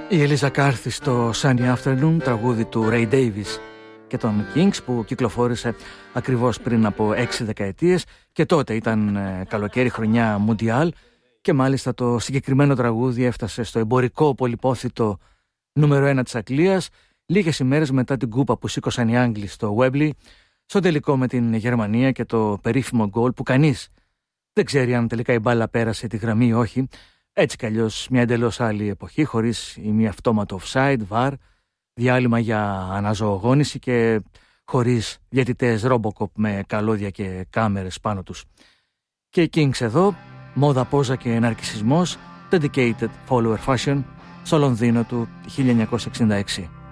Η Ελίζα Κάρθι στο Sunny Afternoon, τραγούδι του Ray Davies και των Kings, που κυκλοφόρησε ακριβώς πριν από 6 δεκαετίες και τότε ήταν καλοκαίρι, χρονιά Μουντιάλ, και μάλιστα το συγκεκριμένο τραγούδι έφτασε στο εμπορικό πολυπόθητο νούμερο 1 της Αγγλίας λίγες ημέρες μετά την κούπα που σήκωσαν οι Άγγλοι στο Wembley, στο τελικό με την Γερμανία και το περίφημο γκολ που κανείς δεν ξέρει αν τελικά η μπάλα πέρασε τη γραμμή ή όχι. Έτσι κι αλλιώς μια εντελώς άλλη εποχή, χωρίς ημιαυτόματο offside, VAR, διάλειμμα για αναζωογόνηση και χωρίς διαιτητές Robocop με καλώδια και κάμερες πάνω τους. Και οι Kings εδώ, μόδα, πόζα και ναρκισσισμός, dedicated follower fashion, στο Λονδίνο του 1966.